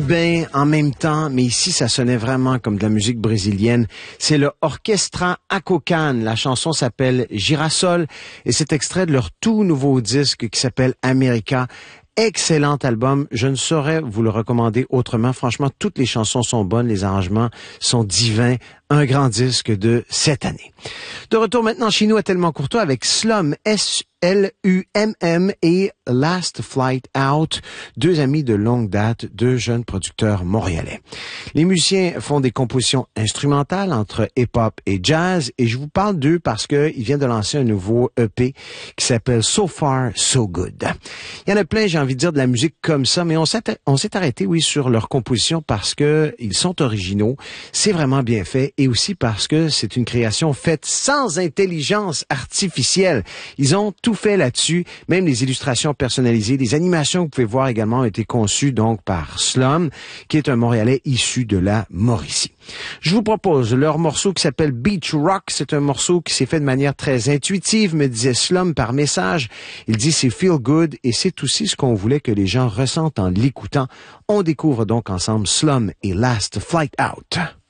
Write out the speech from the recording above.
cubain en même temps, mais ici, ça sonnait vraiment comme de la musique brésilienne. C'est le Orquestra Acocan. La chanson s'appelle Girasol et c'est extrait de leur tout nouveau disque qui s'appelle America. Excellent album. Je ne saurais vous le recommander autrement. Franchement, toutes les chansons sont bonnes, les arrangements sont divins. Un grand disque de cette année. De retour maintenant chez nous à Tellement Courtois avec Slum, S-L-U-M-M et Last Flight Out, deux amis de longue date, deux jeunes producteurs montréalais. Les musiciens font des compositions instrumentales entre hip-hop et jazz et je vous parle d'eux parce qu'ils viennent de lancer un nouveau EP qui s'appelle So Far, So Good. Il y en a plein, j'ai envie de dire, de la musique comme ça, mais on s'est arrêté, oui, sur leurs compositions parce que ils sont originaux, c'est vraiment bien fait et aussi parce que c'est une création faite sans intelligence artificielle. Ils ont tout fait là-dessus, même les illustrations personnalisées, les animations que vous pouvez voir également ont été conçues donc par Slum, qui est un Montréalais issu de la Mauricie. Je vous propose leur morceau qui s'appelle Beach Rock. C'est un morceau qui s'est fait de manière très intuitive, me disait Slum par message. Il dit c'est feel good et c'est aussi ce qu'on voulait que les gens ressentent en l'écoutant. On découvre donc ensemble Slum et Last Flight Out.